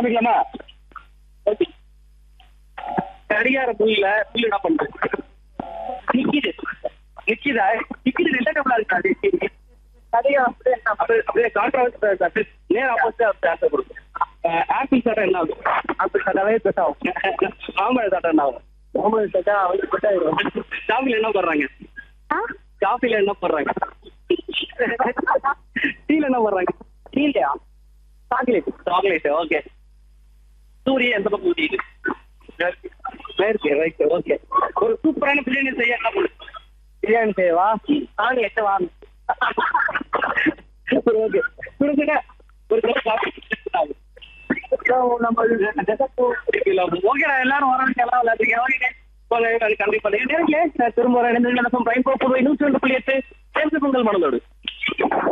ஆரம்பிக்கலாமா? ஓகே. கடிகார புல்ல புல்லு என்ன பண்றது? நிக்கிது. நிக்கிதா? நிக்கிது ரெண்டா டபுளா இருக்கா? கடிகாரம் அப்படியே கான்ட்ராஸ்ட் நேர் ஆப்போசிட்டா ஆன்சர் கொடுக்கும். ஆப்பிள் சாப்பிட்டா என்ன ஆகும்? ஆப்பிள் சாப்பிட்டாவே பெட் ஆகும். மாம்பழம் சாப்பிட்டா என்ன ஆகும்? மாம்பழம் சாப்பிட்டா அவங்க பெட் ஆயிடும். காஃபில என்ன போடுறாங்க? காஃபில என்ன போடுறாங்க? டீல என்ன போடுறாங்க? டீலையா? சாக்லேட். சாக்லேட். ஓகே. சூரிய எந்த பக்கம் ஊதியுது? மேற்கு. ரைட். ஓகே. ஒரு சூப்பரான பிரியாணி செய்ய என்ன பண்ணுது? பிரியாணி செய்யவா? நானும் 8 வாங்க. ஓகே. சுடுசுட ஒரு கப் காஃபி ஆகும். ஓகேடா, எல்லாரும் வராங்க, எல்லாம் விளையாடுறீங்க. ஓகே, கண்டிப்பா திரும்ப 2 நிமிஷம் டைம் போகுது. 102.8 பொங்கல் மனதோடு.